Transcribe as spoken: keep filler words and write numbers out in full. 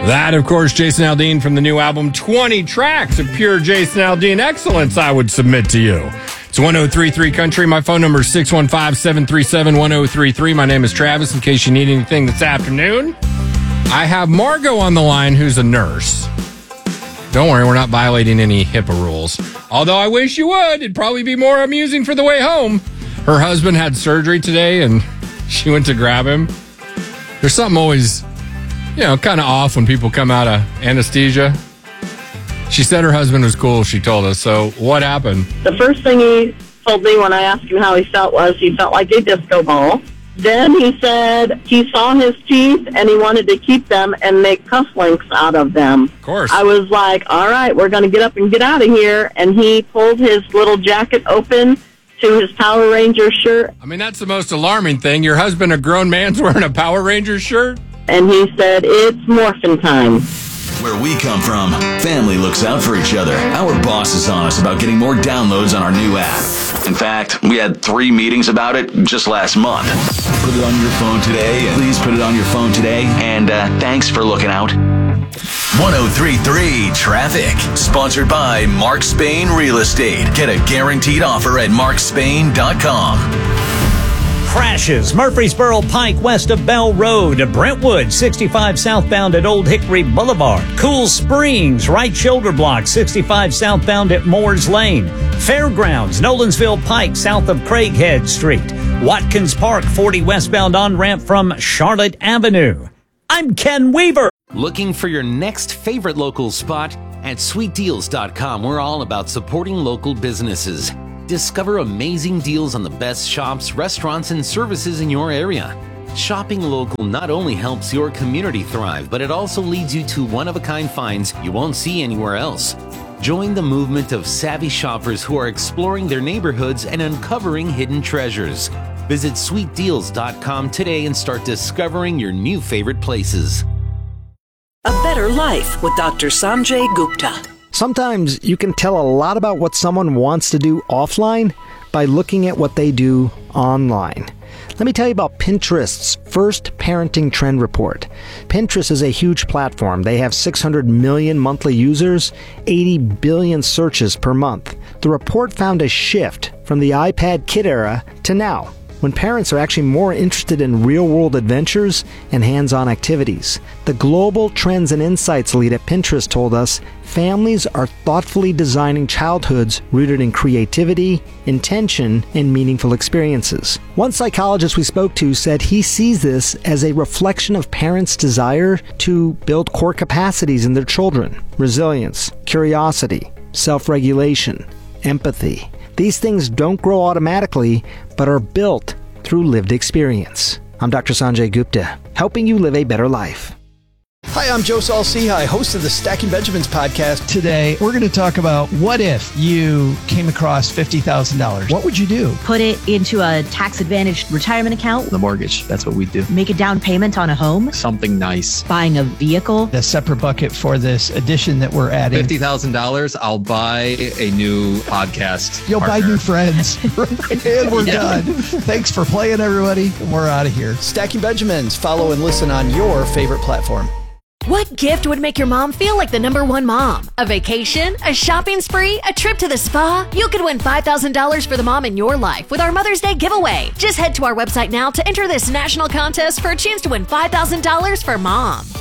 That, of course, Jason Aldean from the new album, twenty tracks of pure Jason Aldean excellence, I would submit to you. It's one oh three three Country. My phone number is six one five, seven three seven, one oh three three. My name is Travis, in case you need anything this afternoon. I have Margot on the line, who's a nurse. Don't worry, we're not violating any HIPAA rules. Although I wish you would. It'd probably be more amusing for the way home. Her husband had surgery today, and she went to grab him. There's something always... you know, kind of off when people come out of anesthesia. She said her husband was cool, she told us. So what happened? The first thing he told me when I asked him how he felt was he felt like a disco ball. Then he said he saw his teeth and he wanted to keep them and make cufflinks out of them. Of course. I was like, all right, we're going to get up and get out of here. And he pulled his little jacket open to his Power Ranger shirt. I mean, that's the most alarming thing. Your husband, a grown man's wearing a Power Ranger shirt? And he said, it's morphin' time. Where we come from, family looks out for each other. Our boss is on us about getting more downloads on our new app. In fact, we had three meetings about it just last month. Put it on your phone today. Please put it on your phone today. And uh, thanks for looking out. one oh three three Traffic. Sponsored by Mark Spain Real Estate. Get a guaranteed offer at mark spain dot com. Crashes. Murfreesboro Pike west of Bell Road. Brentwood sixty-five southbound at Old Hickory Boulevard. Cool Springs right shoulder block sixty-five southbound at Moores Lane. Fairgrounds Nolensville Pike south of Craighead Street. Watkins Park forty westbound on-ramp from Charlotte Avenue. I'm Ken Weaver. Looking for your next favorite local spot? At sweet deals dot com, we're all about supporting local businesses. Discover amazing deals on the best shops, restaurants, and services in your area. Shopping local not only helps your community thrive, but it also leads you to one-of-a-kind finds you won't see anywhere else. Join the movement of savvy shoppers who are exploring their neighborhoods and uncovering hidden treasures. Visit sweet deals dot com today and start discovering your new favorite places. A better life with Doctor Sanjay Gupta. Sometimes you can tell a lot about what someone wants to do offline by looking at what they do online. Let me tell you about Pinterest's first parenting trend report. Pinterest is a huge platform. They have six hundred million monthly users, eighty billion searches per month. The report found a shift from the iPad kid era to now, when parents are actually more interested in real-world adventures and hands-on activities. The Global Trends and Insights lead at Pinterest told us families are thoughtfully designing childhoods rooted in creativity, intention, and meaningful experiences. One psychologist we spoke to said he sees this as a reflection of parents' desire to build core capacities in their children: resilience, curiosity, self-regulation, empathy. These things don't grow automatically, but are built through lived experience. I'm Doctor Sanjay Gupta, helping you live a better life. Hi, I'm Joe Saul-Sehy, host of the Stacking Benjamins podcast. Today, we're going to talk about what if you came across fifty thousand dollars. What would you do? Put it into a tax-advantaged retirement account. The mortgage, that's what we do. Make a down payment on a home. Something nice. Buying a vehicle. A separate bucket for this addition that we're adding. fifty thousand dollars, I'll buy a new podcast You'll partner. buy new friends. And we're Yeah. done. Thanks for playing, everybody. We're out of here. Stacking Benjamins. Follow and listen on your favorite platform. What gift would make your mom feel like the number one mom? A vacation? A shopping spree? A trip to the spa? You could win five thousand dollars for the mom in your life with our Mother's Day giveaway. Just head to our website now to enter this national contest for a chance to win five thousand dollars for mom.